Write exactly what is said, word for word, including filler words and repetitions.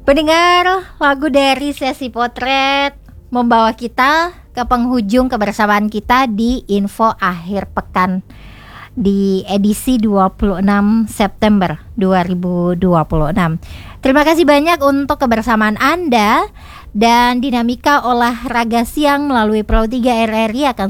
Pendengar, lagu dari Sesi Potret membawa kita ke penghujung kebersamaan kita di Info Akhir Pekan di edisi dua puluh enam September dua ribu dua puluh enam. Terima kasih banyak untuk kebersamaan Anda, dan dinamika olahraga siang melalui Pro tiga R R I akan